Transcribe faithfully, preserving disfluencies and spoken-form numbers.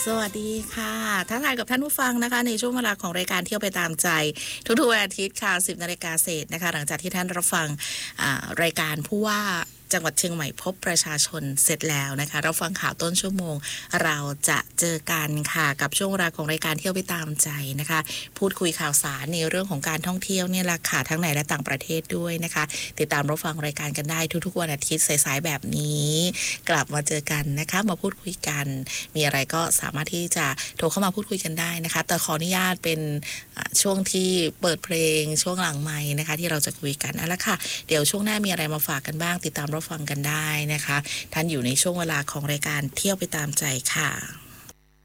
สวัสดีค่ะทักทายกับท่านผู้ฟังนะคะในช่วงเวลาของรายการเที่ยวไปตามใจทุกๆวันอาทิตย์ค่ะสิบนาฬิกาเศษนะคะหลังจากที่ท่านรับฟังรายการผู้ว่าจังหวัดเชียงใหม่พบประชาชนเสร็จแล้วนะคะเราฟังข่าวต้นชั่วโมงเราจะเจอกันค่ะกับช่วงเวลาของรายการเที่ยวไปตามใจนะคะพูดคุยข่าวสารในเรื่องของการท่องเที่ยวเนี่ยราคาทั้งในและต่างประเทศด้วยนะคะติดตามรับฟังรายการกันได้ทุกๆวันอาทิตย์สายๆแบบนี้กลับมาเจอกันนะคะมาพูดคุยกันมีอะไรก็สามารถที่จะโทรเข้ามาพูดคุยกันได้นะคะแต่ขออนุญาตเป็นช่วงที่เปิดเพลงช่วงหลังไมค์นะคะที่เราจะคุยกันนั่นแหละค่ะเดี๋ยวช่วงหน้ามีอะไรมาฝากกันบ้างติดตามรับฟังกันได้นะคะท่านอยู่ในช่วงเวลาของรายการเที่ยวไปตามใจค่ะ